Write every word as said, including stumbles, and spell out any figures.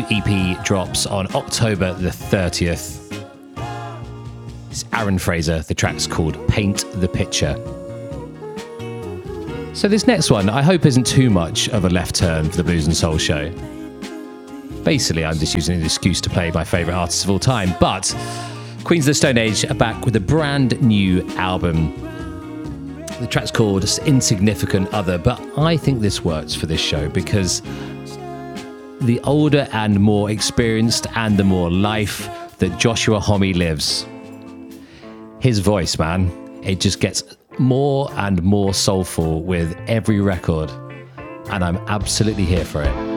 new E P drops on October the thirtieth. It's Aaron Fraser. The track's called Paint the Picture. So this next one, I hope isn't too much of a left turn for the Booze and Soul show. Basically, I'm just using an excuse to play my favourite artists of all time, but Queens of the Stone Age are back with a brand new album. The track's called Insignificant Other, but I think this works for this show because the older and more experienced and the more life that Joshua Homme lives, his voice, man, it just gets more and more soulful with every record, and I'm absolutely here for it.